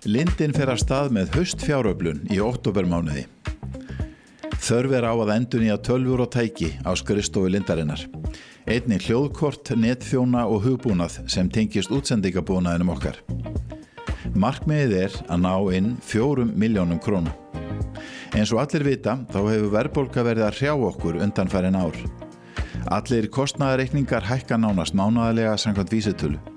Lindin fer af stað með haustfjáröflun í októbermánuði. Þörf á að endurnýja tölvur og tæki á skrifstofu Lindarinnar. Einnig hljóðkort, netþjóna og hugbúnað sem tengist útsendingabúnaðinum okkar. Markmiðið að ná inn 4 milljónum króna. Eins og allir vita, þá hefur verðbólga verið að hrjá okkur undanfarin ár. Allir kostnaðarreikningar hækka nánast mánaðarlega samkvæmt vísitölu.